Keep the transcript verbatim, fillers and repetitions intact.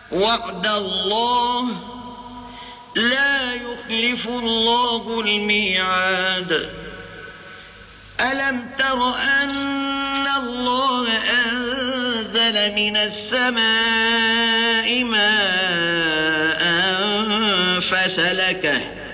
وعد الله لا يخلف الله الميعاد. ألم تر أن الله أنزل من السماء ماء فسلكه